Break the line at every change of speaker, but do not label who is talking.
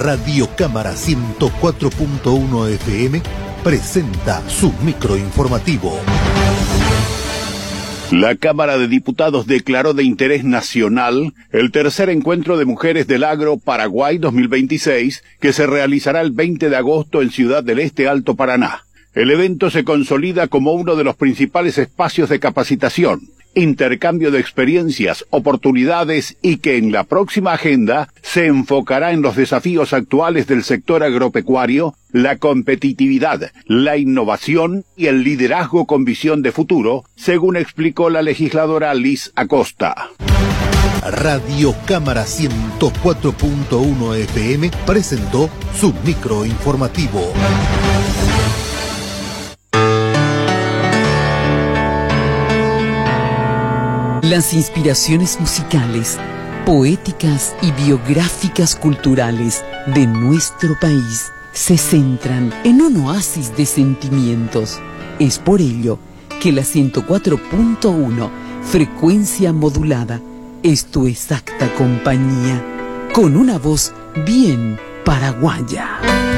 Radio Cámara 104.1 FM presenta su microinformativo.
La Cámara de Diputados declaró de interés nacional el tercer encuentro de mujeres del agro Paraguay 2026, que se realizará el 20 de agosto en Ciudad del Este, Alto Paraná. El evento se consolida como uno de los principales espacios de capacitación, intercambio de experiencias, oportunidades y que en la próxima agenda se enfocará en los desafíos actuales del sector agropecuario, la competitividad, la innovación y el liderazgo con visión de futuro, según explicó la legisladora Liz Acosta.
Radio Cámara 104.1 FM presentó su microinformativo.
Las inspiraciones musicales, poéticas y biográficas culturales de nuestro país se centran en un oasis de sentimientos. Es por ello que la 104.1, frecuencia modulada, es tu exacta compañía, con una voz bien paraguaya.